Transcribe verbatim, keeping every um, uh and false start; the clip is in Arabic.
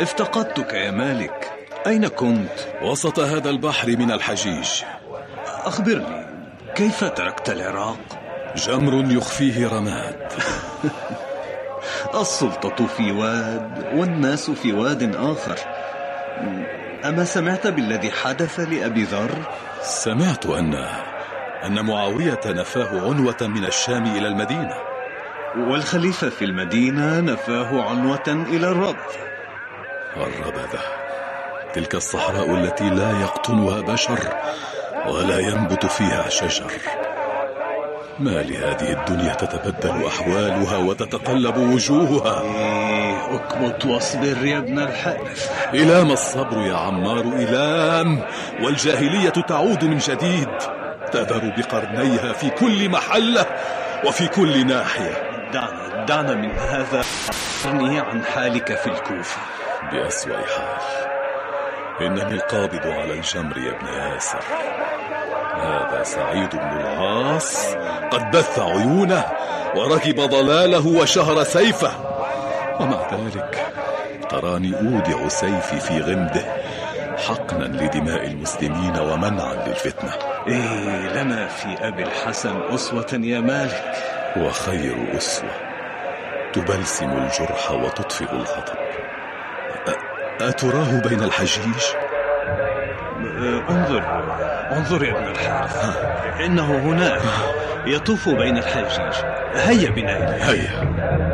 افتقدتك يا مالك، أين كنت؟ وسط هذا البحر من الحجيج. أخبرني، كيف تركت العراق؟ جمر يخفيه رماد. السلطة في واد والناس في واد آخر. أما سمعت بالذي حدث لأبي ذر؟ سمعت أن أن معاوية نفاه عنوة من الشام إلى المدينة، والخليفة في المدينة نفاه عنوة إلى الربذ. الربذة، تلك الصحراء التي لا يقطنها بشر ولا ينبت فيها شجر. ما لهذه الدنيا تتبدل أحوالها وتتقلب وجوهها. إيه، اكبت واصبر يا ابن الحارث. إلام الصبر يا عمار، إلام، والجاهلية تعود من جديد، تذر بقرنيها في كل محلة وفي كل ناحية. دعنا دعنا من هذا، أخبرني عن حالك في الكوفة. بأسوأ حال، إنني القابض على الجمر يا ابن ياسر. هذا سعيد بن العاص قد بث عيونه وركب ضلاله وشهر سيفه، ومع ذلك تراني أودع سيفي في غمده حقنا لدماء المسلمين ومنعا للفتنة. إيه، لنا في أبي الحسن أسوة يا مالك. وخير أسوة تبلسم الجرح وتطفئ الغضب. أتراه بين الحجيج؟ انظر انظر يا ابن الحارث، إنه هناك يطوف بين الحجيج. هيا بنا إليه. هيا.